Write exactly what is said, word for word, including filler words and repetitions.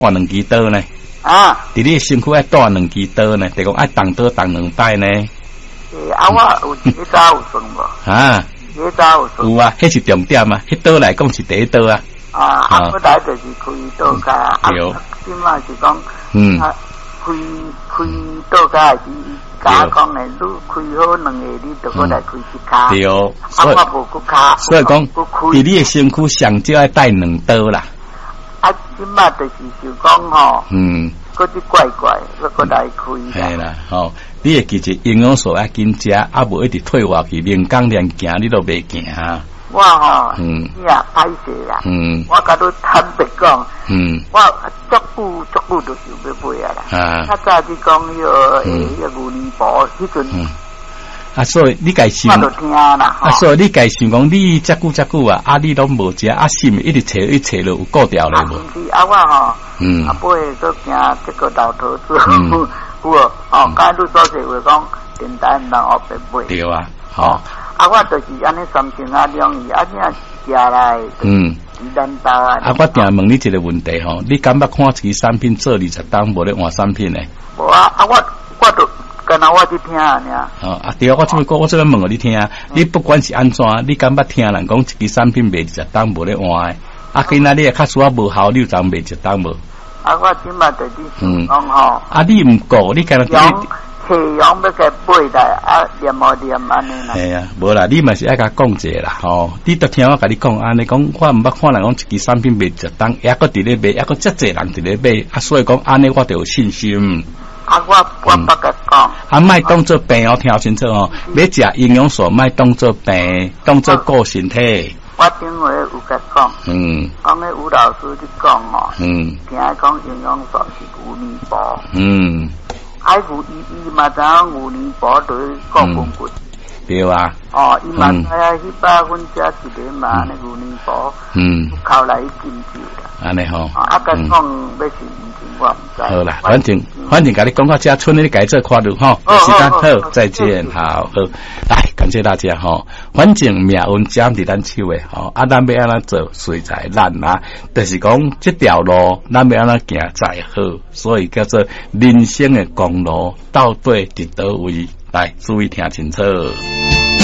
换两支刀呢？ 啊， 伫你身躯爱带两支刀呢，得讲爱动刀动两摆呢。 诶，啊，我有一早有算无？ 啊， 一早有算。 有啊，迄是重点啊，迄刀来讲是第一刀啊。 啊，啊，我来就是开刀卡，啊，即嘛是讲， 嗯， 啊，开开刀卡是假讲诶，你开好两个，你就过来开一卡。 对， 啊，我无去卡。 所以讲，伫你诶身躯上少爱带两刀啦。 啊，即嘛就是就讲吼， 嗯， 嗰啲怪怪，我过来开。 系啦，吼，你诶其实营养素要紧食，啊无一直退化去，连工连行你都袂行啊。 我吼，嗯，呀，歹势啦，嗯，我甲你坦白讲，嗯，我足久足久就想要买啊啦，啊，较早你讲迄个诶，迄个牛年宝，迄阵， 啊，所以你家想， 我就听啦， 啊，所以你家想讲，你遮久遮久啊，啊，你拢无食，啊，是咪一直找一找了有顾掉了无？ 是啊，我吼，嗯，啊，买个惊这个老头子，有无？哦，刚你所说话讲，简单人后白买， 对啊，好。 啊，我就是安尼三千啊两亿，啊，这样食来，嗯，单刀啊。 啊，我定问你一个问题吼，你敢捌看一支产品做二十档无咧换产品咧？ 无啊，啊，我我都干那我去听啊， 哦，啊，对啊，我这边讲，我这边问互你听啊，你不管是安怎，你敢捌听人讲一支产品卖二十档无咧换诶？啊，今仔日较属啊无效，你有当卖一档无？ 啊，我即马就是嗯讲吼， 啊，你毋过，你敢若用培养要甲买来啊，念无念安尼啦。 系啊，无啦，你嘛是爱甲讲者啦，吼，你都听我甲你讲安尼讲，我毋捌看人讲一支产品卖一档，抑个伫咧卖，抑个遮济人伫咧买，啊，所以讲安尼我就有信心。 啊，我我捌甲讲。 啊，莫当做病哦，听清楚哦，要食营养素，莫当做病，当做顾身体。 我顶回有甲讲，嗯，讲迄吴老师去讲哦，嗯，听讲营养素是牛年宝，嗯，爱牛伊伊嘛知影牛年宝对高分骨， 对啊， 哦，伊嘛知影迄百分之一个嘛，那牛年宝，嗯，靠来进酒啦， 安尼吼， 啊，甲讲要是毋是我毋知。 好啦，反正反正甲你讲到遮，村里改做看路吼，时间好，再见，好好，来感谢大家吼，反正命运掌伫咱手诶吼，啊，咱要安怎做，随在咱啦，就是讲这条路，咱要安怎行才好，所以叫做人生诶公路到底伫倒位，来注意听清楚。